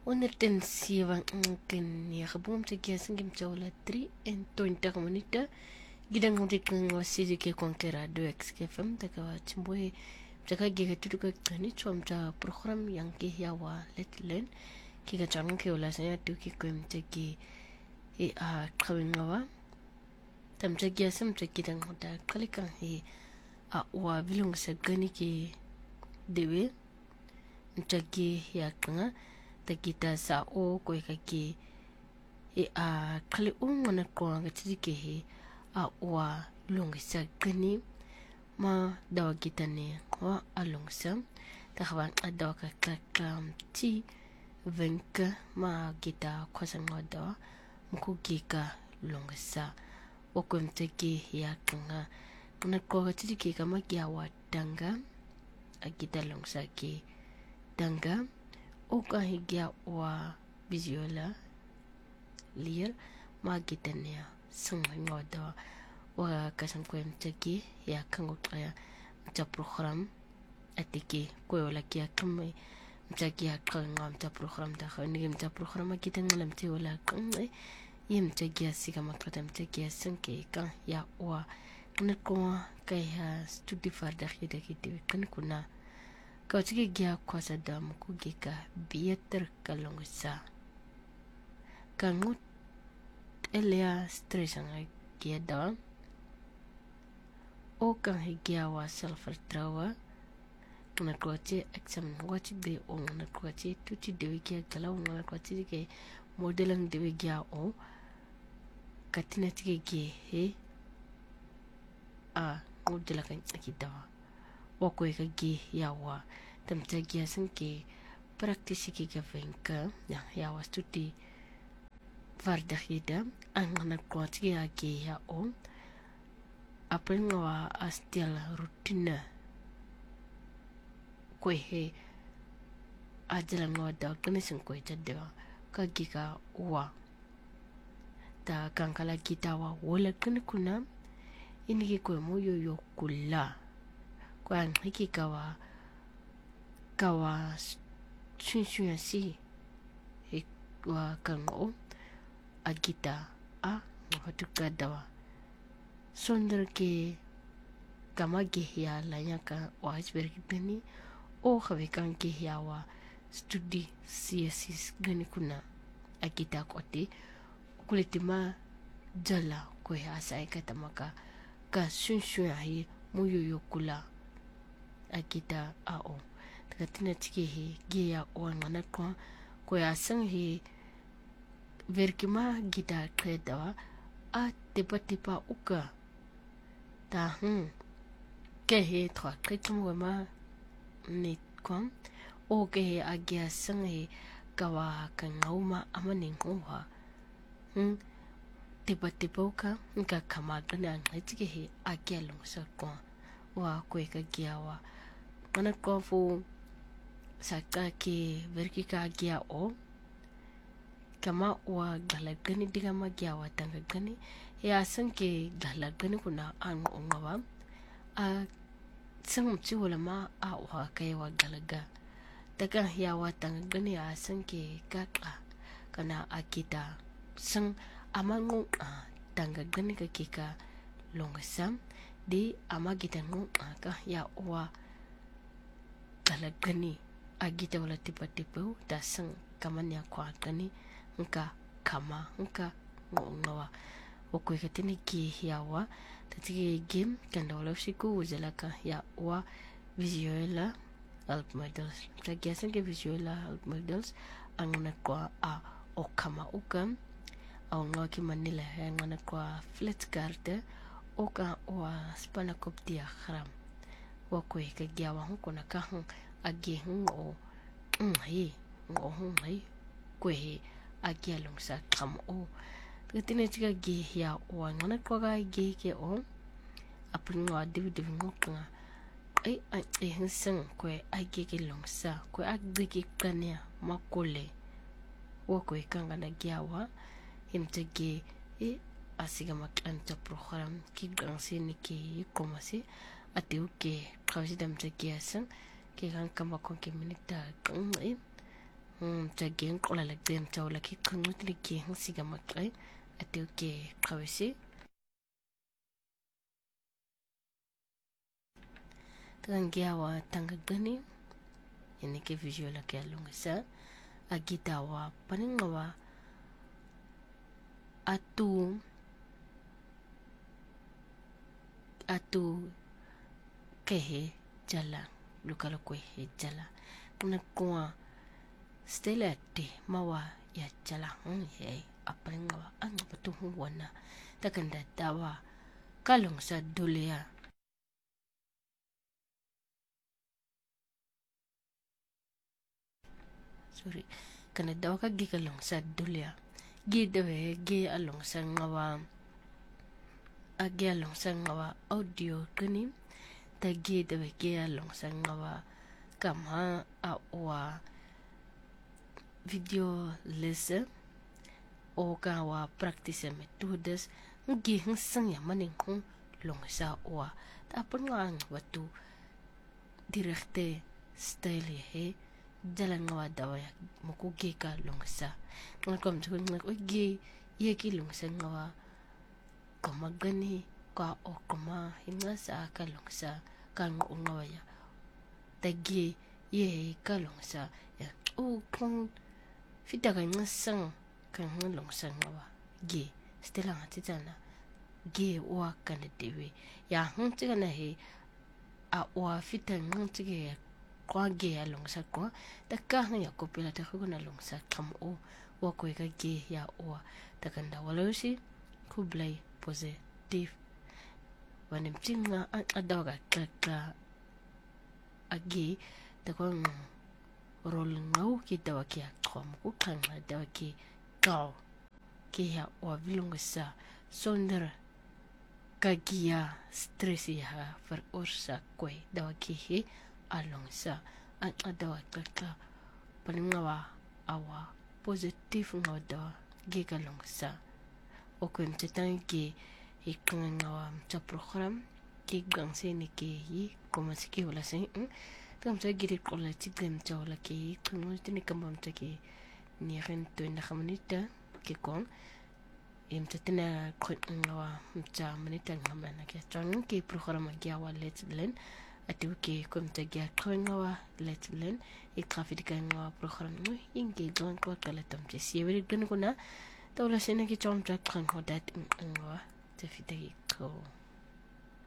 107 gebom te kiasing kim chaula 23 minuten gidang ngudikang wasidi ke konkera do XKFM takawa chimboe taka giga tuduka kani chomta program yang ke yawa letlen kiga chanang ke wala saya tuki kum teki a kawingawa tamta giasam teki dang hoda kalikang he a wa bilung sa gani ke dewe ntaki ya kanga takita sa o ko kaki a kali ungana ko nga tsike he a wa longsa gani ma dawa kita ne wa alongsa takwan adawa ka ti venka ma kita kwasang dawa mku gika longsa o ko mteki ya kanga na ko tsike kama kiawa danga agita longsa ki danga oka higia wa biziola lier magitania sangngoda wa kasangkwen teki ya kangokaya mta program atiki ko la kia kame mtaki ya kanga mta program da khani mta program kita ngalam ti wala kange yim teki ya sika makrata mtaki ya sanke kan ya wa nako kaya studi farda khida kiti kan kuna kau tiki gia kuasa dalam ku gika biater kalongsa kangut elia stress ang gia dalam o kang higia wa self trawa na kuaci exam kuaci de o na kuaci tuci dewi gia kalau na kuaci ke modelang dewi gia o katina tiki gi he a modelakan kita wa ko ka gi yawa tamta gi asan ke praktisi ki ka venka ya wa studi varda hida ang na ko ti ya gi ya o apren wa astial rutina ko he ajala ngoda kanisin ko ita ka gi ka wa ta kankala kita wa wala kuna ini ko mo yo kula kwan hiki kawa shun si wa kango agita a ngatuka dawa sondar ke kama gihya lanya ka wa isbergitani o khawe kan gihya wa studi CSS gani kuna agita kote kulitima jala ko ya sai katamaka ka shun ai muyo kula akita ao takatina tiki he gia wangana ko ya sang he verkima gita kredawa a tipa uka ta ke he tra kretum wama nit kwam o ke he agia sang he kawa kangauma amaning hoa tipa uka nka kama gana tiki he agia longsa kwa wa ko ka gia wa mana ko fu saka ke verki ka gia o kama wa galagani diga ma gia wa tanga gani ya san ke galagani kuna an ongawa a san ci wala ma a wa kai wa galaga daga ya wa tanga gani a san ke kaka kana akita san amangu tanga gani ka kika longasam di ama kita ka ya wa galagani agita wala tipa dasang kaman ya kwa gani nka kama nka ngawa wako katini ki yawa tatiki game kanda wala siku wazalaka ya wa visuela help models tagiasan ke visuela help models ang nakwa a o kama ukam au ngaki manila yang nakwa flat card oka wa spana koptia khram wa ko ka gyawa hu kona ka hu agi hu o hi ngo hu hi ko hi agi along sa kam o tine tiga gi ya wa ngana ko ga gi ke o apun wa divi ngo ka ai hinsan ko agi ke long sa ko agi ke kanya makole wa ko kanga na gyawa himtege asiga makanta program ki gansini ki komasi ati uke kawsi dam teki asan ki kan kama kon ki minita mtageng qola la dem tawla ki qnut li ki siga makay ate ke qawisi tangiawa tangagani ini ke visual la ke alungsa agitawa paningawa atu kehe jala lukalo kwehe jala kuna kwa stela te mawa ya jala he apaningawa anga patuhu wana takanda dawa kalong sa dulia kana dawa ka gikalong sa dulia gidawe gi along sa ngawa agyalong sa ngawa audio kani tagi dawe gi along sa ngawa kama awa video lesson o kawa practice metodes ngi hnsang ya maning kong long sa wa tapon ngang watu direkte style he jalan ngawa dawa ya mukugi ka long sa ngkom tukun ngak ogi yeki long sa ngawa kamagani ka o kama hinga sa ka long sa kang ngawa ya tagi ye ka long sa ya o kong fita ka ngasang kang long sa ngawa ge stela ngatitana ge wa kana dewe ya huntiga na he a wa fita ngantige kwa ge ya long sa kwa taka ya kopila ta kuna long sa kam o wa ko ka ge ya o takanda walosi kublai positive wanim tinga adaga kaka agi takon rol ngau ki dawa ki kom ku kan dawa ki kau ki ya wa vilungsa sonder kagia stress ya ver orsa kwe dawa ki he alongsa adawa kaka paningawa awa positive ngada gi kalongsa o kun tetangi ikangawa sa program ki gangse ni ki yi como se ki wala sen tam sa giri kola tigem tawla ki kuno tini kambam taki ni ren to na khamanita ki kon im tetina ngawa mta manita ngamana ki tong ki program ki awa let's blend atu ki kom tagi ngawa let's blend I traffic ngawa program no ingi don ko kala tam se siwiri gan kuna tawla sena ki chom tak kan hodat ngawa te fitagi ko